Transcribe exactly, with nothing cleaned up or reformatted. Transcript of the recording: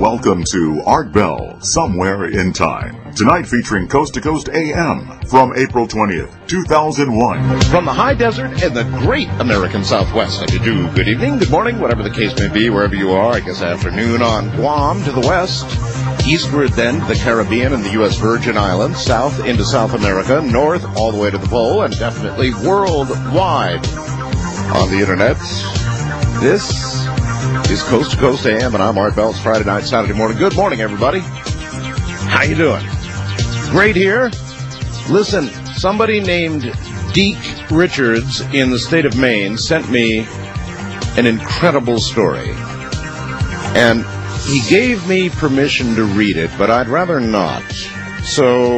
welcome to Art Bell, Somewhere in Time. Tonight featuring Coast to Coast A M from April twentieth, two thousand one. From the high desert and the great American Southwest, I do good evening, good morning, whatever the case may be, wherever you are. I guess afternoon on Guam to the west, eastward then to the Caribbean and the U S Virgin Islands, south into South America, north all the way to the pole, and definitely worldwide on the internet. This is Coast to Coast A M, and I'm Art Bell. It's Friday night, Saturday morning. Good morning, everybody. How you doing? Great here. Listen, somebody named Deke Richards in the state of Maine sent me an incredible story. And he gave me permission to read it, but I'd rather not. So